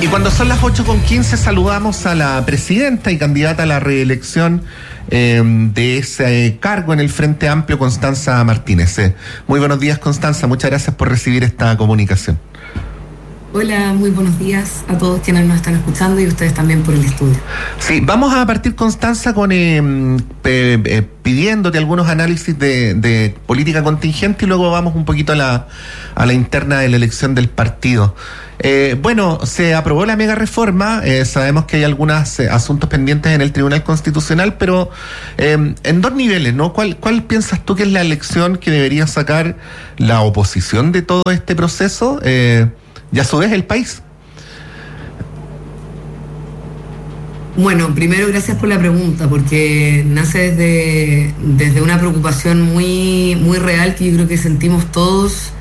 Y cuando son las 8:15 saludamos a la presidenta y candidata a la reelección de ese cargo en el Frente Amplio, Constanza Martínez. Muy buenos días, Constanza, muchas gracias por recibir esta comunicación. Hola, muy buenos días a todos quienes nos están escuchando y ustedes también por el estudio. Sí, vamos a partir, Constanza, con pidiéndote algunos análisis de política contingente y luego vamos un poquito a la interna de la elección del partido. Bueno, se aprobó la mega reforma, sabemos que hay algunos asuntos pendientes en el Tribunal Constitucional, pero en dos niveles, ¿no? ¿Cuál piensas tú que es la elección que debería sacar la oposición de todo este proceso? Y a su vez el país. Bueno, primero gracias por la pregunta, porque nace desde una preocupación muy, muy real que yo creo que sentimos todos